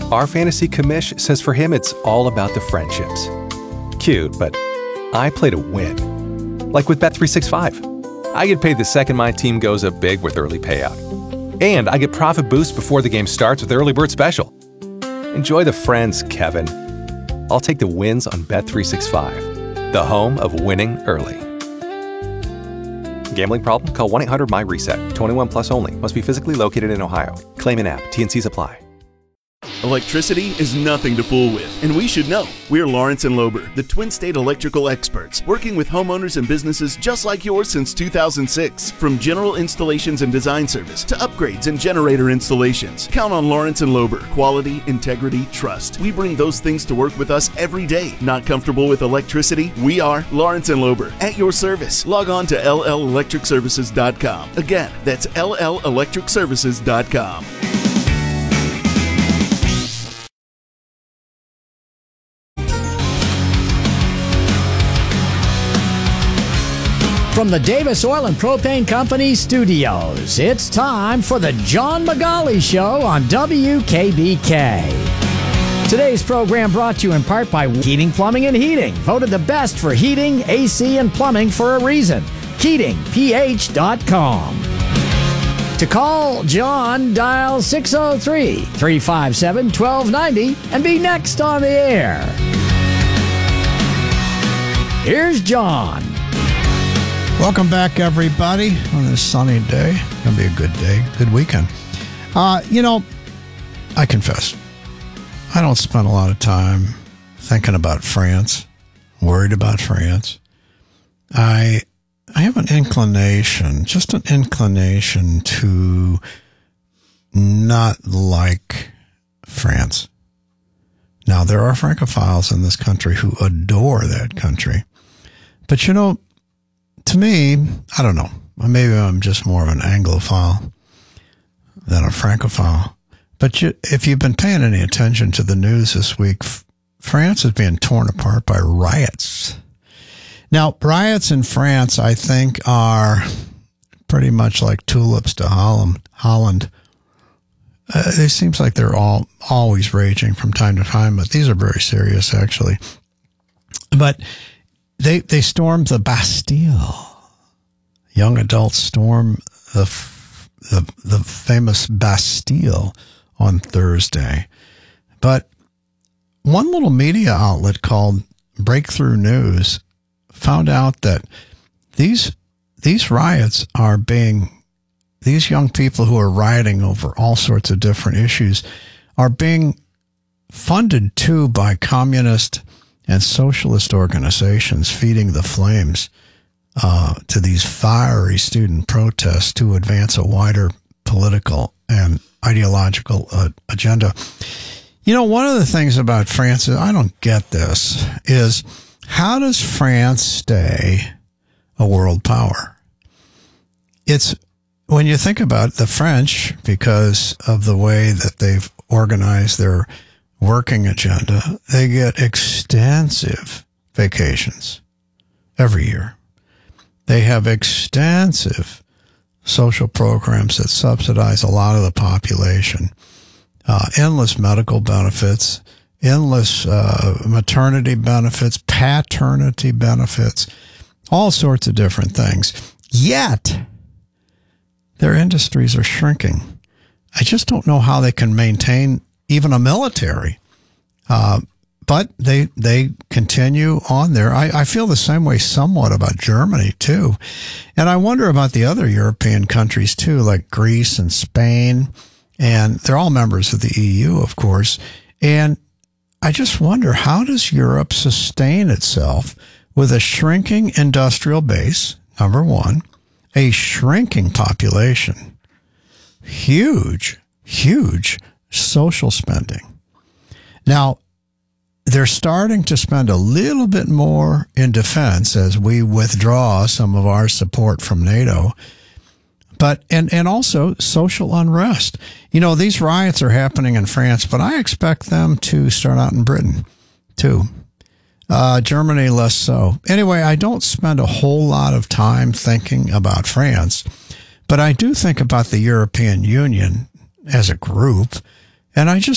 Our fantasy commish says for him it's all about the friendships. Cute, but I play to win. Like with Bet365. I get paid the second my team goes up big with early payout. And I get profit boost before the game starts with Early Bird Special. Enjoy the friends, Kevin. I'll take the wins on Bet365, the home of winning early. Gambling problem? Call 1-800-MY-RESET. 21 plus only. Must be physically located in Ohio. Claim in app. T&Cs apply. Electricity is nothing to fool with, and we should know. We're Lawrence & Lober, the Twin State electrical experts, working with homeowners and businesses just like yours since 2006. From general installations and design service to upgrades and generator installations, count on Lawrence & Lober. Quality, integrity, trust. We bring those things to work with us every day. Not comfortable with electricity? We are Lawrence & Lober. At your service. Log on to LLElectricServices.com. Again, that's LLElectricServices.com. From the Davis Oil and Propane Company studios, it's time for the John McGauley Show on WKBK. Today's program brought to you in part by Keating Plumbing and Heating, voted the best for heating, AC, and plumbing for a reason. KeatingPH.com. To call John, dial 603-357-1290 and be next on the air. Here's John. Welcome back, everybody, on this sunny day. Gonna be a good day, good weekend. I confess, I don't spend a lot of time thinking about France, worried about France. I have an inclination, just an inclination to not like France. Now, there are Francophiles in this country who adore that country. But, to me, I don't know. Maybe I'm just more of an Anglophile than a Francophile. But if you've been paying any attention to the news this week, France is being torn apart by riots. Now, riots in France, I think, are pretty much like tulips to Holland. It seems like they're always raging from time to time, but these are very serious, actually. But They stormed the Bastille. Young adults storm the famous Bastille on Thursday. But one little media outlet called Breakthrough News found out that these riots are these young people who are rioting over all sorts of different issues are being funded too by communist and socialist organizations feeding the flames to these fiery student protests to advance a wider political and ideological agenda. One of the things about France, I don't get this, is how does France stay a world power? It's, when you think about the French, because of the way that they've organized their working agenda, they get extensive vacations every year. They have extensive social programs that subsidize a lot of the population, endless medical benefits, endless maternity benefits, paternity benefits, all sorts of different things. Yet, their industries are shrinking. I just don't know how they can maintain even a military. But they continue on there. I feel the same way somewhat about Germany, too. And I wonder about the other European countries, too, like Greece and Spain. And they're all members of the EU, of course. And I just wonder, how does Europe sustain itself with a shrinking industrial base, number one, a shrinking population, huge social spending. Now, they're starting to spend a little bit more in defense as we withdraw some of our support from NATO, but and also social unrest. These riots are happening in France, but I expect them to start out in Britain too. Germany less so. Anyway, I don't spend a whole lot of time thinking about France, but I do think about the European Union as a group, and I just